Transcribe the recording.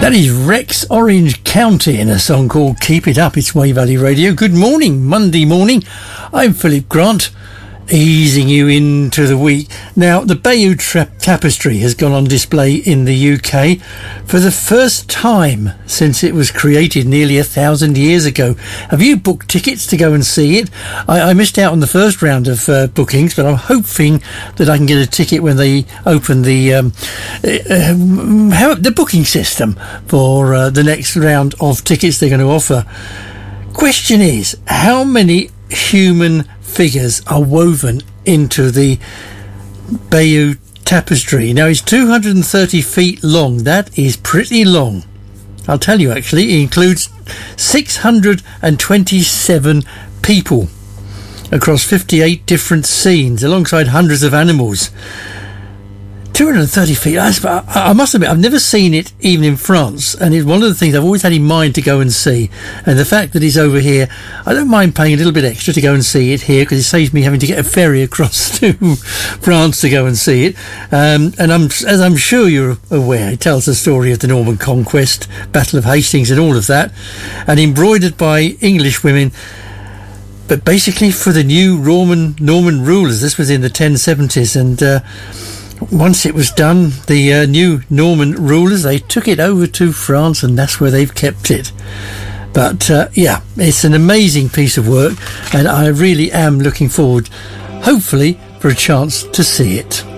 That is Rex Orange County in a song called Keep It Up. It's Wave Valley Radio. Good morning, Monday morning. I'm Philip Grant, easing you into the week. Now, the Bayeux Tapestry has gone on display in the UK for the first time since it was created nearly 1,000 years ago. Have you booked tickets to go and see it? I missed out on the first round of bookings, but I'm hoping that I can get a ticket when they open the booking system for the next round of tickets they're going to offer. Question is, how many human figures are woven into the Bayeux Tapestry? Now, it's 230 feet long. That is pretty long. I'll tell you, actually, it includes 627 people across 58 different scenes alongside hundreds of animals. 230 feet. I must admit, I've never seen it even in France, and it's one of the things I've always had in mind to go and see. And the fact that it's over here, I don't mind paying a little bit extra to go and see it here, because it saves me having to get a ferry across to France to go and see it. And as I'm sure you're aware, it tells the story of the Norman Conquest, Battle of Hastings and all of that, and embroidered by English women, but basically for the new Norman rulers. This was in the 1070s, and once it was done, the new Norman rulers, they took it over to France, and that's where they've kept it. But yeah, it's an amazing piece of work, and I really am looking forward, hopefully, for a chance to see it.